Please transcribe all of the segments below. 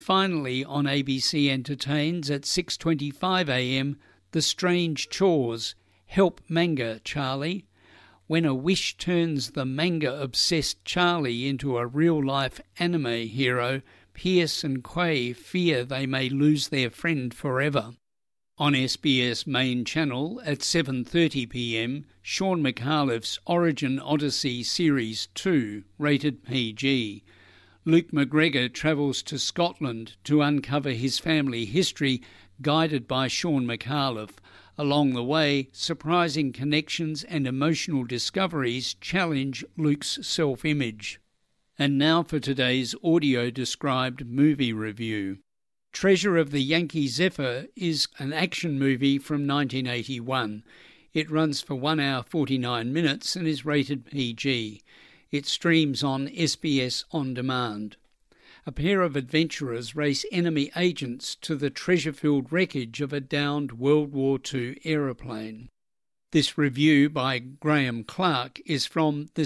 Finally, on ABC Entertains at 6:25am, The Strange Chores, Help Manga Charlie. When a wish turns the manga-obsessed Charlie into a real-life anime hero, Pierce and Quay fear they may lose their friend forever. On SBS main channel at 7:30pm, Sean McAuliffe's Origin Odyssey Series 2, rated PG. Luke McGregor travels to Scotland to uncover his family history, guided by Sean McAuliffe. Along the way, surprising connections and emotional discoveries challenge Luke's self-image. And now for today's audio-described movie review. Treasure of the Yankee Zephyr is an action movie from 1981. It runs for 1 hour 49 minutes and is rated PG. It streams on SBS On Demand. A pair of adventurers race enemy agents to the treasure-filled wreckage of a downed World War II aeroplane. This review by Graham Clark is from the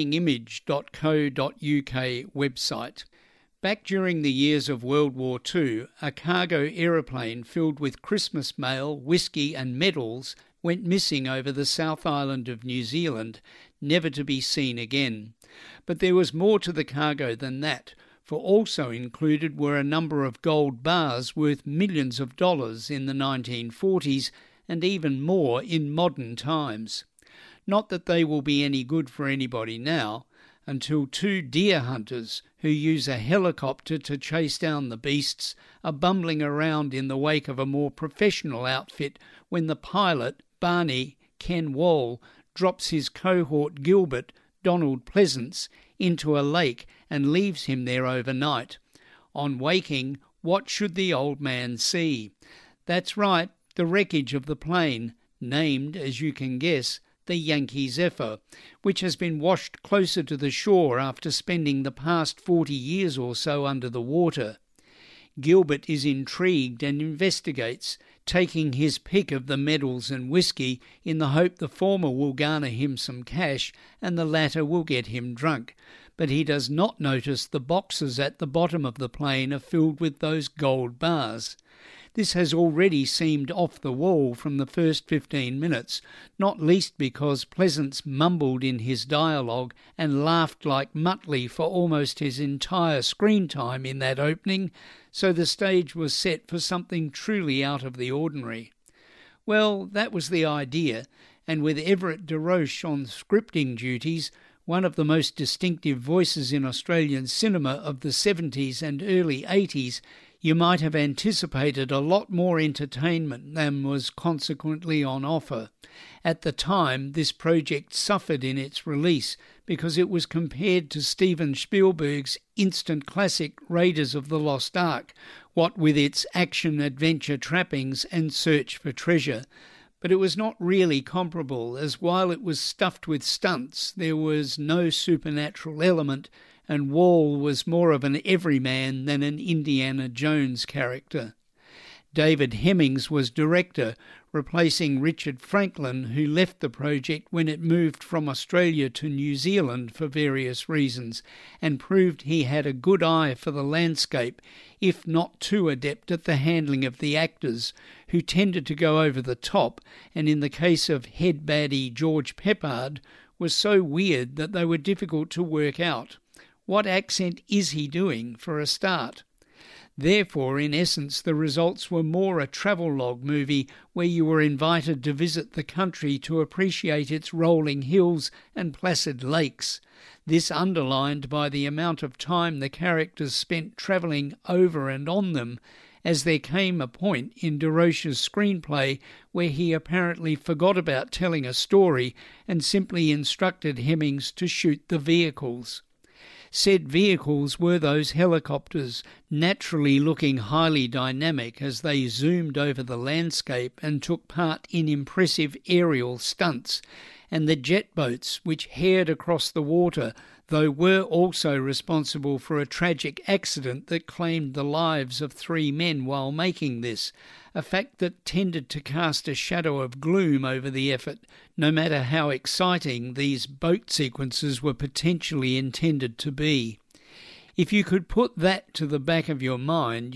spinningimage.co.uk website. Back during the years of World War II, a cargo aeroplane filled with Christmas mail, whiskey and medals went missing over the South Island of New Zealand, never to be seen again. But there was more to the cargo than that, for also included were a number of gold bars worth millions of dollars in the 1940s and even more in modern times. Not that they will be any good for anybody now, until 2 deer hunters who use a helicopter to chase down the beasts are bumbling around in the wake of a more professional outfit when the pilot, Barney Ken Wall, drops his cohort Gilbert, Donald Pleasance, into a lake and leaves him there overnight. On waking, what should the old man see? That's right, the wreckage of the plane, named, as you can guess, the Yankee Zephyr, which has been washed closer to the shore after spending the past 40 years or so under the water. Gilbert is intrigued and investigates, taking his pick of the medals and whiskey in the hope the former will garner him some cash and the latter will get him drunk. But he does not notice the boxes at the bottom of the plane are filled with those gold bars. This has already seemed off the wall from the first 15 minutes, not least because Pleasance mumbled in his dialogue and laughed like Muttley for almost his entire screen time in that opening, so the stage was set for something truly out of the ordinary. Well, that was the idea, and with Everett de Roche on scripting duties, one of the most distinctive voices in Australian cinema of the 70s and early 80s, you might have anticipated a lot more entertainment than was consequently on offer. At the time, this project suffered in its release because it was compared to Steven Spielberg's instant classic Raiders of the Lost Ark, what with its action-adventure trappings and search for treasure. But it was not really comparable, as while it was stuffed with stunts, there was no supernatural element, and Wall was more of an everyman than an Indiana Jones character. David Hemmings was director, replacing Richard Franklin, who left the project when it moved from Australia to New Zealand for various reasons, and proved he had a good eye for the landscape, if not too adept at the handling of the actors, who tended to go over the top, and in the case of head baddie George Peppard, was so weird that they were difficult to work out. What accent is he doing, for a start? Therefore, in essence, the results were more a travellogue movie where you were invited to visit the country to appreciate its rolling hills and placid lakes. This underlined by the amount of time the characters spent travelling over and on them, as there came a point in de Roche's screenplay where he apparently forgot about telling a story and simply instructed Hemmings to shoot the vehicles. Said vehicles were those helicopters, naturally looking highly dynamic as they zoomed over the landscape and took part in impressive aerial stunts, and the jet boats which hared across the water, though were also responsible for a tragic accident that claimed the lives of 3 men while making this, a fact that tended to cast a shadow of gloom over the effort, no matter how exciting these boat sequences were potentially intended to be. If you could put that to the back of your mind,